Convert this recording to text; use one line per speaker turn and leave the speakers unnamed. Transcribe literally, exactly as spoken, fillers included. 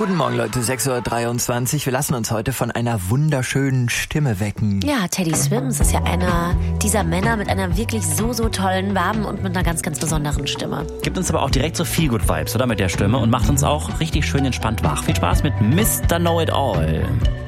Guten Morgen, Leute, sechs Uhr dreiundzwanzig. Wir lassen uns heute von einer wunderschönen Stimme wecken.
Ja, Teddy Swims ist ja einer dieser Männer mit einer wirklich so, so tollen, warmen und mit einer ganz, ganz besonderen Stimme.
Gibt uns aber auch direkt so Feel-Good-Vibes, oder, mit der Stimme und macht uns auch richtig schön entspannt wach. Viel Spaß mit Mister Know-It-All.